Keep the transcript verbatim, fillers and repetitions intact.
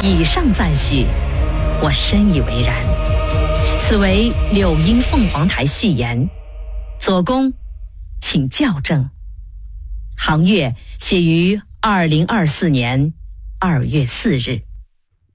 以上赞许，我深以为然。此为柳荫凤凰台序言，左公请校正。行月写于二零二四年二月四日。